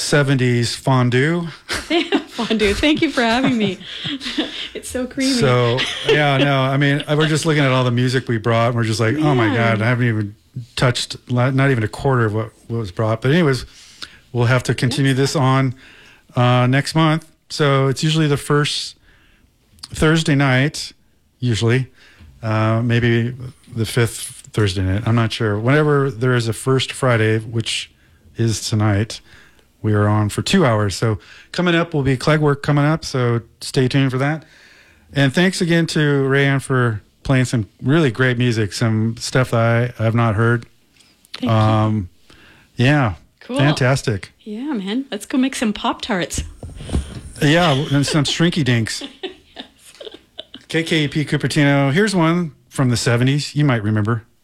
70s fondue. Fondue. Thank you for having me. It's so creamy. So, yeah, no, I mean, we're just looking at all the music we brought, and we're just like, oh my God, I haven't even touched, not even a quarter of what was brought. But anyways, we'll have to continue this on next month. So it's usually the first Thursday night, usually, maybe the fifth Thursday night. I'm not sure. Whenever there is a first Friday, which is tonight, we are on for 2 hours. So coming up will be Clegg-Work coming up. So stay tuned for that. And thanks again to Rayanne for playing some really great music, some stuff that I have not heard. Thank you. Yeah. Cool. Fantastic. Yeah, man. Let's go make some Pop-Tarts. Yeah, and some Shrinky Dinks. Yes. KKEP Cupertino. Here's one from the 70s. You might remember.